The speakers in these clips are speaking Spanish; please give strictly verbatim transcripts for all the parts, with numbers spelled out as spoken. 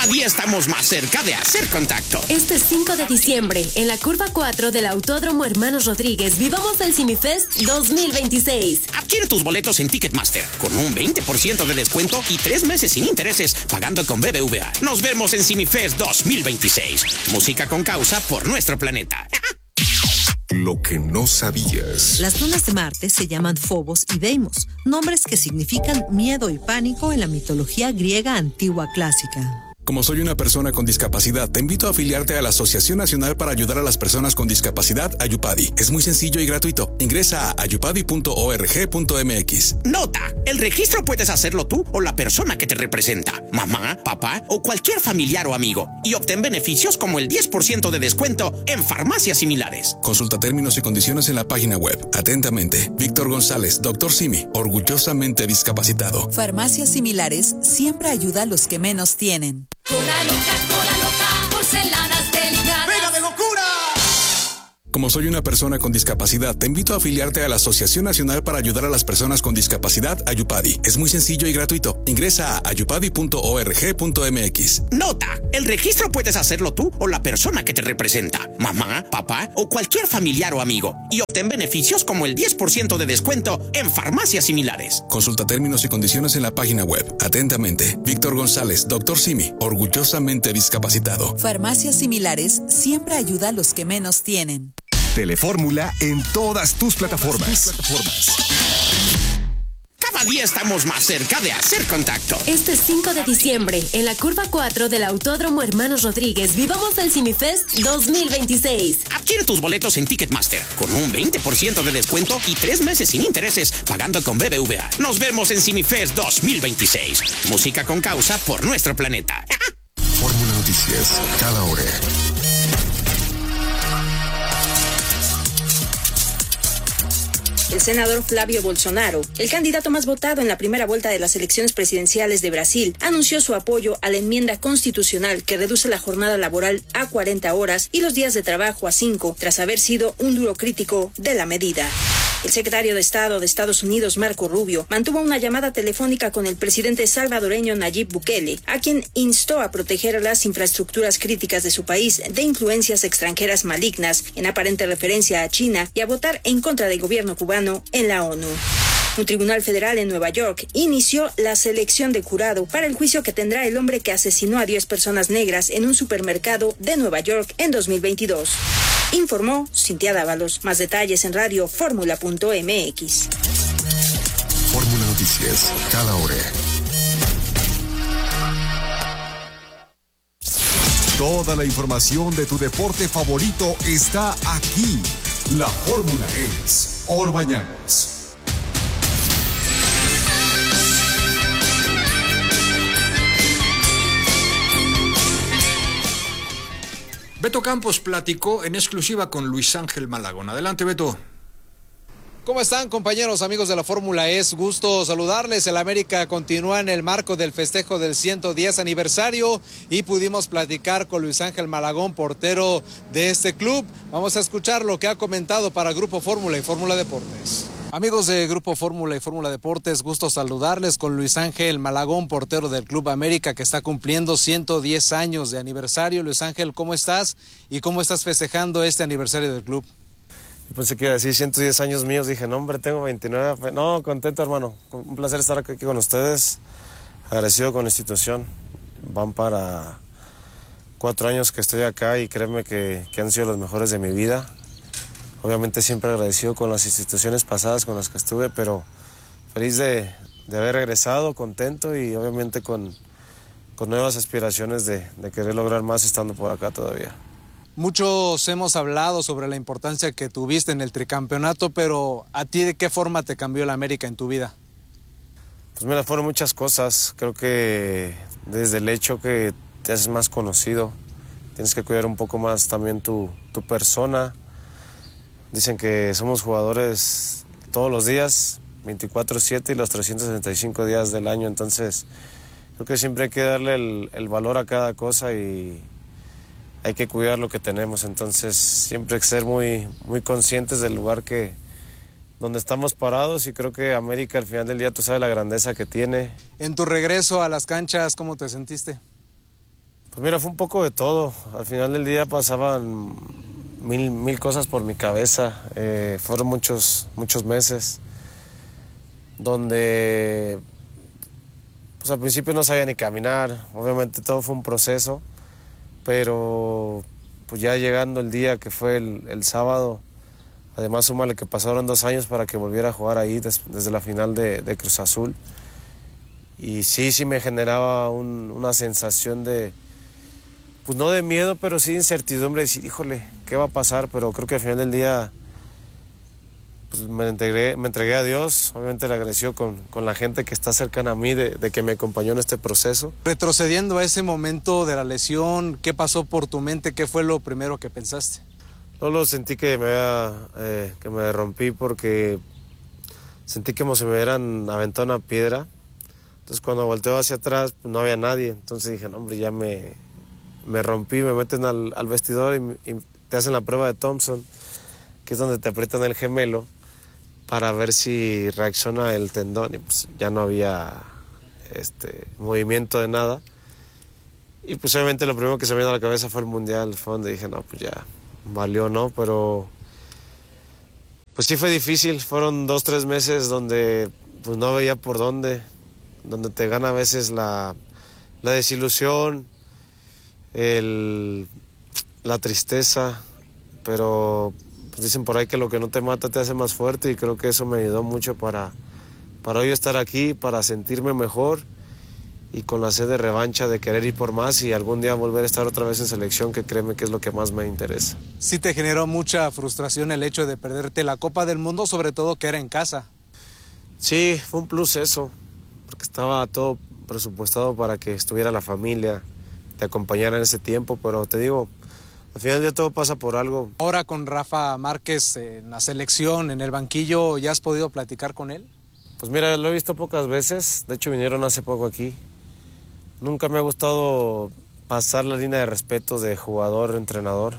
Cada día estamos más cerca de hacer contacto. Este cinco de diciembre, en la curva cuatro del Autódromo Hermanos Rodríguez, vivamos el CineFest dos mil veintiséis. Adquiere tus boletos en Ticketmaster con un veinte por ciento de descuento y tres meses sin intereses pagando con B B V A. Nos vemos en CineFest dos mil veintiséis. Música con causa por nuestro planeta. Lo que no sabías. Las lunas de Marte se llaman Phobos y Deimos, nombres que significan miedo y pánico en la mitología griega antigua clásica. Como soy una persona con discapacidad, te invito a afiliarte a la Asociación Nacional para Ayudar a las Personas con Discapacidad, Ayupadi. Es muy sencillo y gratuito. Ingresa a ayupadi punto org punto mx. Nota: el registro puedes hacerlo tú o la persona que te representa, mamá, papá o cualquier familiar o amigo, y obtén beneficios como el diez por ciento de descuento en farmacias similares. Consulta términos y condiciones en la página web. Atentamente, Víctor González, doctor Simi, orgullosamente discapacitado. Farmacias similares siempre ayuda a los que menos tienen. Cola loca, cola loca, porcelanas delicadas. ¡Pega de locura! Como soy una persona con discapacidad, te invito a afiliarte a la Asociación Nacional para Ayudar a las Personas con Discapacidad, Ayupadi. Es muy sencillo y gratuito. Ingresa a ayupadi punto org punto mx. Nota: el registro puedes hacerlo tú o la persona que te representa, mamá, papá o cualquier familiar o amigo, y obtén beneficios como el diez por ciento de descuento en farmacias similares. Consulta términos y condiciones en la página web. Atentamente, Víctor González, doctor Simi, orgullosamente discapacitado. Farmacias similares siempre ayuda a los que menos tienen. Telefórmula en todas tus plataformas. Cada día estamos más cerca de hacer contacto. Este cinco de diciembre, en la curva cuatro del Autódromo Hermanos Rodríguez, vivamos el CineFest dos mil veintiséis. Adquiere tus boletos en Ticketmaster con un veinte por ciento de descuento y tres meses sin intereses pagando con B B V A. Nos vemos en CineFest dos mil veintiséis. Música con causa por nuestro planeta. Fórmula Noticias, cada hora. El senador Flávio Bolsonaro, el candidato más votado en la primera vuelta de las elecciones presidenciales de Brasil, anunció su apoyo a la enmienda constitucional que reduce la jornada laboral a cuarenta horas y los días de trabajo a cinco, tras haber sido un duro crítico de la medida. El secretario de Estado de Estados Unidos, Marco Rubio, mantuvo una llamada telefónica con el presidente salvadoreño Nayib Bukele, a quien instó a proteger las infraestructuras críticas de su país de influencias extranjeras malignas, en aparente referencia a China, y a votar en contra del gobierno cubano en la ONU. Un tribunal federal en Nueva York inició la selección de jurado para el juicio que tendrá el hombre que asesinó a diez personas negras en un supermercado de Nueva York en dos mil veintidós. Informó Cintia Dávalos. Más detalles en radio fórmula punto mx. Fórmula Noticias, cada hora. Toda la información de tu deporte favorito está aquí. La fórmula es Orbañanos. Beto Campos platicó en exclusiva con Luis Ángel Malagón. Adelante, Beto. ¿Cómo están, compañeros, amigos de la Fórmula E? Es gusto saludarles. El América continúa en el marco del festejo del ciento diez aniversario y pudimos platicar con Luis Ángel Malagón, portero de este club. Vamos a escuchar lo que ha comentado para Grupo Fórmula y Fórmula Deportes. Amigos de Grupo Fórmula y Fórmula Deportes, gusto saludarles con Luis Ángel Malagón, portero del Club América, que está cumpliendo ciento diez años de aniversario. Luis Ángel, ¿cómo estás? ¿Y cómo estás festejando este aniversario del club? Yo pensé que iba a decir ciento diez años míos, dije, no hombre, tengo veintinueve. No, contento, hermano, un placer estar aquí con ustedes, agradecido con la institución. Van para cuatro años que estoy acá y créeme que, que han sido los mejores de mi vida. Obviamente siempre agradecido con las instituciones pasadas con las que estuve, pero feliz de, de haber regresado, contento y obviamente con, con nuevas aspiraciones de, de querer lograr más estando por acá todavía. Muchos hemos hablado sobre la importancia que tuviste en el tricampeonato, pero ¿a ti de qué forma te cambió la América en tu vida? Pues mira, fueron muchas cosas. Creo que desde el hecho que te haces más conocido, tienes que cuidar un poco más también tu, tu persona. Dicen que somos jugadores todos los días, veinticuatro siete y los trescientos sesenta y cinco días del año, entonces creo que siempre hay que darle el, el valor a cada cosa y hay que cuidar lo que tenemos, entonces siempre hay que ser muy, muy conscientes del lugar que, donde estamos parados y creo que América al final del día tú sabes la grandeza que tiene. En tu regreso a las canchas, ¿cómo te sentiste? Pues mira, fue un poco de todo. Al final del día pasaban mil, mil cosas por mi cabeza. Eh, fueron muchos, muchos meses donde pues al principio no sabía ni caminar. Obviamente todo fue un proceso, pero pues ya llegando el día que fue el, el sábado, además súmale que pasaron dos años para que volviera a jugar ahí des, desde la final de, de Cruz Azul. Y sí, sí me generaba un, una sensación de, pues no de miedo, pero sí de incertidumbre, de decir, híjole, ¿qué va a pasar? Pero creo que al final del día pues me, entregué, me entregué a Dios, obviamente le agradeció con, con la gente que está cercana a mí, de, de que me acompañó en este proceso. Retrocediendo a ese momento de la lesión, ¿qué pasó por tu mente? ¿Qué fue lo primero que pensaste? Solo sentí que me, había, eh, que me rompí porque sentí como si me hubieran aventado una piedra. Entonces cuando volteo hacia atrás pues no había nadie. Entonces dije, no hombre, ya me, me rompí, me meten al, al vestidor y, y te hacen la prueba de Thompson, que es donde te aprietan el gemelo para ver si reacciona el tendón. Y pues ya no había este, movimiento de nada. Y pues obviamente lo primero que se me vino a la cabeza fue el Mundial. Fue donde dije, no, pues ya valió, ¿no? Pero pues sí fue difícil. Fueron dos, tres meses donde pues no veía por dónde. Donde te gana a veces la, la desilusión, el, la tristeza, pero pues dicen por ahí que lo que no te mata te hace más fuerte, y creo que eso me ayudó mucho para, para hoy estar aquí, para sentirme mejor y con la sed de revancha, de querer ir por más y algún día volver a estar otra vez en selección, que créeme que es lo que más me interesa. Sí te generó mucha frustración el hecho de perderte la Copa del Mundo, sobre todo que era en casa. Sí, fue un plus eso, porque estaba todo presupuestado para que estuviera la familia, te acompañara en ese tiempo, pero te digo, al final del día todo pasa por algo. Ahora con Rafa Márquez en la selección, en el banquillo, ¿ya has podido platicar con él? Pues mira, lo he visto pocas veces, de hecho vinieron hace poco aquí. Nunca me ha gustado pasar la línea de respeto de jugador-entrenador.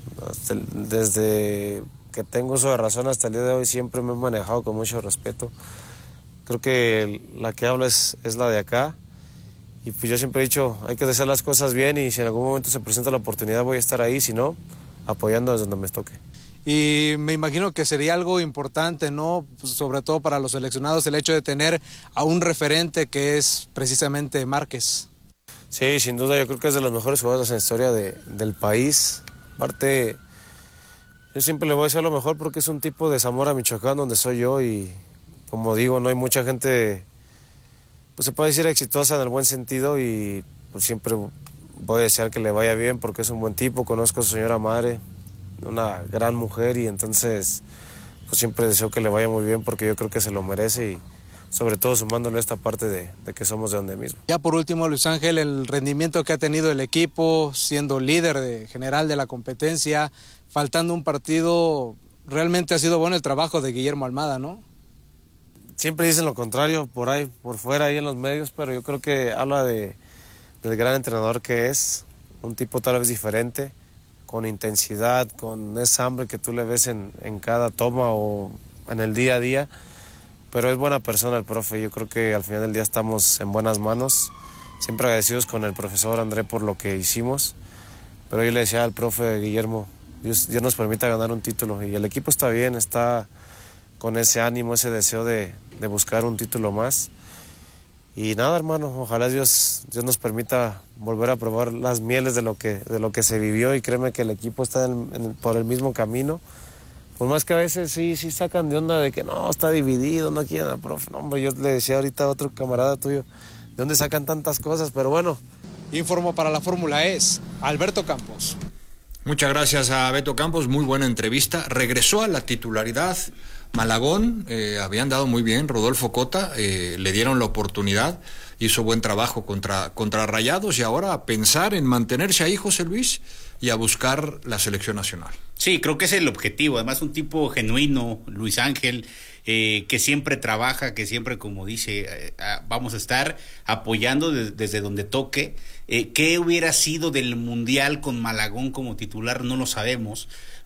Desde que tengo uso de razón hasta el día de hoy siempre me he manejado con mucho respeto. Creo que la que hablo es, es la de acá. Y pues yo siempre he dicho, hay que hacer las cosas bien, y si en algún momento se presenta la oportunidad voy a estar ahí, si no, apoyando desde donde me toque. Y me imagino que sería algo importante, ¿no? Pues sobre todo para los seleccionados, el hecho de tener a un referente que es precisamente Márquez. Sí, sin duda, yo creo que es de los mejores jugadores en la historia de, del país. Aparte, yo siempre le voy a decir lo mejor porque es un tipo de Zamora, Michoacán, donde soy yo, y como digo, no hay mucha gente, pues se puede decir exitosa en el buen sentido, y pues siempre voy a desear que le vaya bien porque es un buen tipo. Conozco a su señora madre, una gran mujer, y entonces pues siempre deseo que le vaya muy bien porque yo creo que se lo merece, y sobre todo sumándole esta parte de, de que somos de donde mismo. Ya por último, Luis Ángel, el rendimiento que ha tenido el equipo, siendo líder de, general de la competencia, faltando un partido, realmente ha sido bueno el trabajo de Guillermo Almada, ¿no? Siempre dicen lo contrario, por ahí, por fuera, ahí en los medios, pero yo creo que habla de, del gran entrenador que es, un tipo tal vez diferente, con intensidad, con esa hambre que tú le ves en, en cada toma o en el día a día, pero es buena persona el profe. Yo creo que al final del día estamos en buenas manos, siempre agradecidos con el profesor André por lo que hicimos, pero yo le decía al profe Guillermo, Dios, Dios nos permita ganar un título, y el equipo está bien, está con ese ánimo, ese deseo de, de buscar un título más. Y nada, hermano, ojalá Dios, Dios nos permita volver a probar las mieles de lo que, de lo que se vivió, y créeme que el equipo está en, en, por el mismo camino. Por más que a veces sí, sí sacan de onda de que no, está dividido, no quieren al profe. No, hombre, yo le decía ahorita a otro camarada tuyo, ¿de dónde sacan tantas cosas? Pero bueno. Informo para la Fórmula E S, Alberto Campos. Muchas gracias a Beto Campos, muy buena entrevista. Regresó a la titularidad Malagón, eh, habían dado muy bien, Rodolfo Cota, eh, le dieron la oportunidad, hizo buen trabajo contra, contra Rayados, y ahora a pensar en mantenerse ahí, José Luis, y a buscar la selección nacional. Sí, creo que es el objetivo. Además, un tipo genuino, Luis Ángel, eh, que siempre trabaja, que siempre, como dice, eh, vamos a estar apoyando de, desde donde toque. Eh, ¿Qué hubiera sido del Mundial con Malagón como titular? No lo sabemos.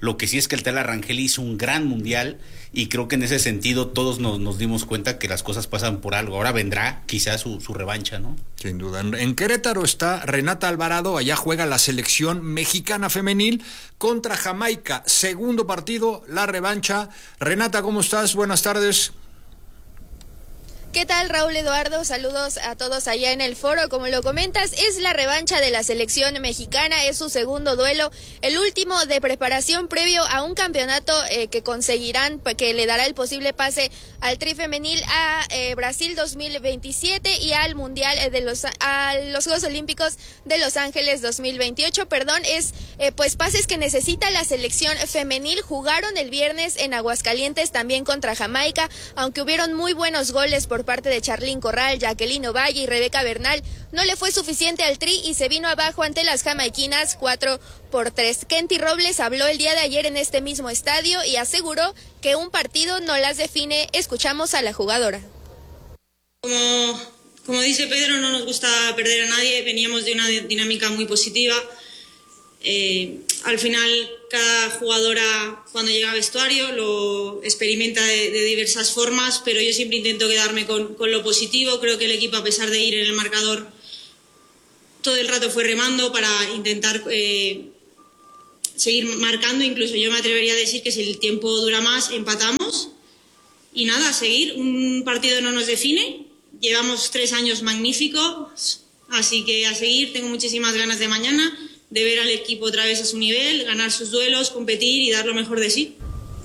Lo que sí es que el Tala Rangel hizo un gran mundial y creo que en ese sentido todos nos, nos dimos cuenta que las cosas pasan por algo. Ahora vendrá quizás su, su revancha, ¿no? Sin duda. En Querétaro está Renata Alvarado, allá juega la selección mexicana femenil contra Jamaica. Segundo partido, la revancha. Renata, ¿cómo estás? Buenas tardes. ¿Qué tal, Raúl Eduardo? Saludos a todos allá en el foro. Como lo comentas, es la revancha de la selección mexicana, es su segundo duelo, el último de preparación previo a un campeonato eh, que conseguirán, que le dará el posible pase al Tri femenil a eh, Brasil dos mil veintisiete y al Mundial de los a los Juegos Olímpicos de Los Ángeles dos mil veintiocho. Perdón, es eh, pues pases que necesita la selección femenil. Jugaron el viernes en Aguascalientes también contra Jamaica, aunque hubieron muy buenos goles por parte de Charlín Corral, Jacqueline Ovalle y Rebeca Bernal, no le fue suficiente al Tri y se vino abajo ante las jamaiquinas cuatro por tres. Kenty Robles habló el día de ayer en este mismo estadio y aseguró que un partido no las define. Escuchamos a la jugadora. Como, como dice Pedro, no nos gusta perder a nadie, veníamos de una dinámica muy positiva. Eh, al final, cada jugadora cuando llega a vestuario lo experimenta de, de diversas formas, pero yo siempre intento quedarme con, con lo positivo. Creo que el equipo, a pesar de ir en el marcador, todo el rato fue remando para intentar eh, seguir marcando. Incluso yo me atrevería a decir que si el tiempo dura más, empatamos. Y nada, a seguir. Un partido no nos define. Llevamos tres años magníficos, así que a seguir. Tengo muchísimas ganas de mañana, de ver al equipo otra vez a su nivel, ganar sus duelos, competir y dar lo mejor de sí.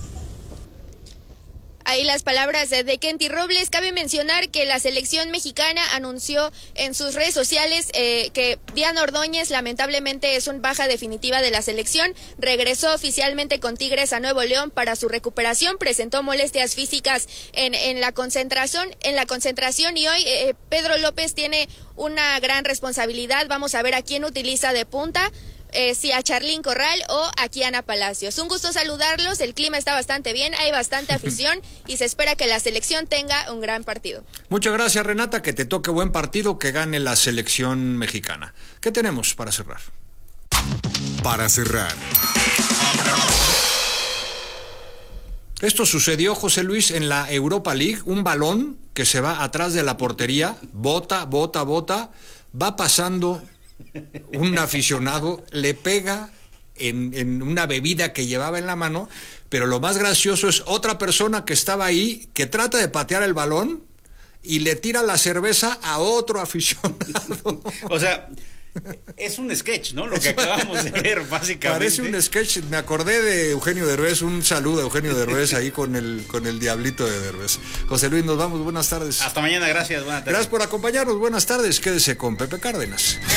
Ahí las palabras de Kenty Robles. Cabe mencionar que la selección mexicana anunció en sus redes sociales eh, que Diana Ordóñez lamentablemente es una baja definitiva de la selección. Regresó oficialmente con Tigres a Nuevo León para su recuperación. Presentó molestias físicas en, en la concentración, en la concentración y hoy eh, Pedro López tiene una gran responsabilidad. Vamos a ver a quién utiliza de punta. Eh, si a Charlín Corral o a Kiana Palacios. Un gusto saludarlos, el clima está bastante bien, hay bastante afición y se espera que la selección tenga un gran partido. Muchas gracias, Renata, que te toque buen partido, que gane la selección mexicana. ¿Qué tenemos para cerrar? Para cerrar. Esto sucedió, José Luis, en la Europa League, un balón que se va atrás de la portería, bota, bota, bota, va pasando. Un aficionado le pega en, en una bebida que llevaba en la mano, pero lo más gracioso es otra persona que estaba ahí, que trata de patear el balón y le tira la cerveza a otro aficionado. O sea, es un sketch, ¿no? Lo que acabamos de ver, básicamente. Parece un sketch. Me acordé de Eugenio Derbez. Un saludo a Eugenio Derbez ahí con el, con el diablito de Derbez. José Luis, nos vamos. Buenas tardes. Hasta mañana, gracias. Buenas tardes. Gracias por acompañarnos. Buenas tardes. Quédese con Pepe Cárdenas.